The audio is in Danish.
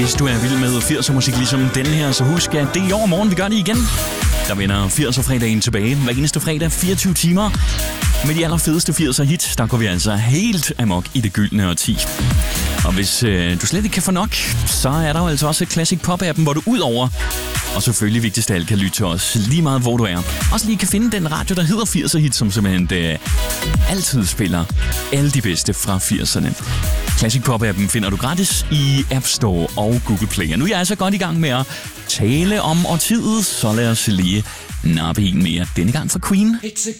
Hvis du er vild med 80'er musik ligesom den her, så husk, at det er i overmorgen, vi gør det igen. Der vender 80'er-fredagen tilbage hver eneste fredag, 24 timer. Med de allerfedeste 80'er hits, der går vi altså helt amok i det gyldne årti. Og hvis du slet ikke kan få nok, så er der jo altså også Classic Pop-appen, hvor du udover, og selvfølgelig vigtigst af alt, kan lytte til os lige meget, hvor du er. Også lige kan finde den radio, der hedder 80'er hits, som simpelthen altid spiller alle de bedste fra 80'erne. Classic Pop-appen finder du gratis i App Store og Google Play. Og nu er jeg altså godt i gang med at tale om årtiet, så lad os lige nappe en mere. Denne gang fra Queen. It's a